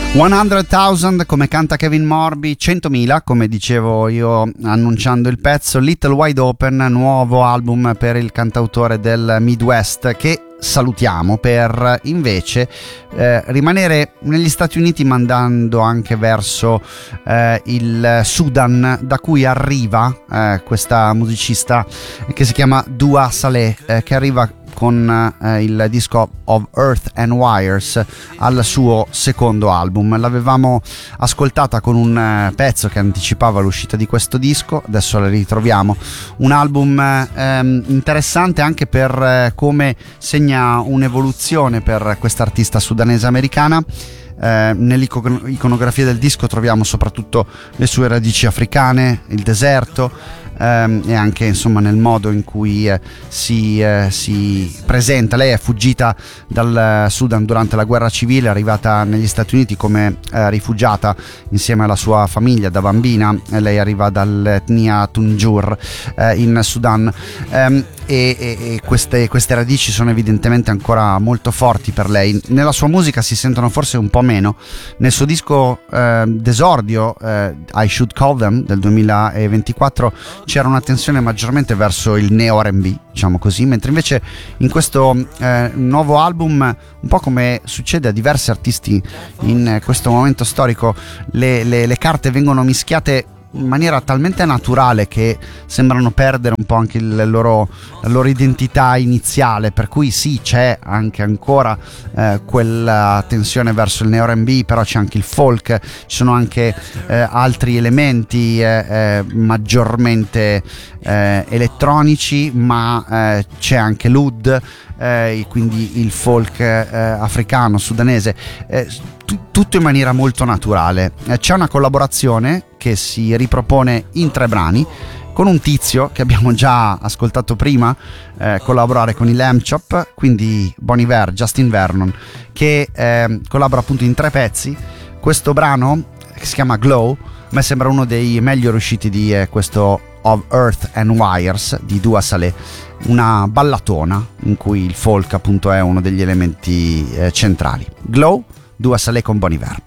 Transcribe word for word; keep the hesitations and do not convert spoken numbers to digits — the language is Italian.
centomila come canta Kevin Morby, centomila come dicevo io annunciando il pezzo. Little Wide Open, nuovo album per il cantautore del Midwest, che salutiamo per invece eh, rimanere negli Stati Uniti, mandando anche verso eh, il Sudan, da cui arriva eh, questa musicista che si chiama Dua Saleh, eh, che arriva con eh, il disco Of Earth and Wires al suo secondo album. L'avevamo ascoltata con un eh, pezzo che anticipava l'uscita di questo disco, adesso la ritroviamo. Un album eh, interessante anche per eh, come segna un'evoluzione per questa artista sudanese americana. Eh, nell'iconografia del disco troviamo soprattutto le sue radici africane, il deserto, ehm, e anche insomma nel modo in cui eh, si, eh, si presenta. Lei è fuggita dal Sudan durante la guerra civile, è arrivata negli Stati Uniti come eh, rifugiata insieme alla sua famiglia da bambina. Lei arriva dall'etnia Tunjur eh, in Sudan, ehm, e, e, e queste, queste radici sono evidentemente ancora molto forti per lei. Nella sua musica si sentono forse un po' meno. Nel suo disco eh, d'esordio eh, I Should Call Them del duemilaventiquattro c'era una tensione maggiormente verso il neo R and B, diciamo così, mentre invece in questo eh, nuovo album, un po' come succede a diversi artisti in questo momento storico, le, le, le carte vengono mischiate in maniera talmente naturale che sembrano perdere un po' anche il loro, la loro identità iniziale, per cui sì, c'è anche ancora eh, quella tensione verso il neo R and B, però c'è anche il folk, ci sono anche eh, altri elementi eh, eh, maggiormente eh, elettronici, ma eh, c'è anche l'oud, Eh, quindi il folk eh, africano, sudanese, eh, t- tutto in maniera molto naturale. Eh, c'è una collaborazione che si ripropone in tre brani con un tizio che abbiamo già ascoltato prima eh, collaborare con i Lamb Chop, quindi Bon Iver, Justin Vernon, che eh, collabora appunto in tre pezzi. Questo brano, che si chiama Glow, a me sembra uno dei meglio riusciti di eh, questo Of Earth and Wires di Dua Saleh, una ballatona in cui il folk appunto è uno degli elementi eh, centrali. Glow, Dua Saleh con Bon Iver.